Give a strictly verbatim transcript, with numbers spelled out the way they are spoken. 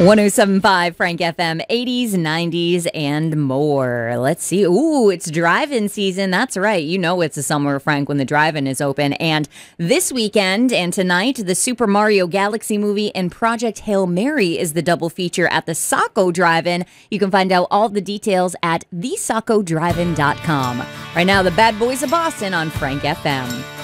one oh seven point five Frank F M, eighties, nineties, and more. Let's see. Ooh, it's drive-in season. That's right. You know it's the summer, Frank, when the drive-in is open. And this weekend and tonight, the Super Mario Galaxy movie and Project Hail Mary is the double feature at the Saco Drive-In. You can find out all the details at the saco drive in dot com. Right now, the Bad Boys of Boston on Frank F M.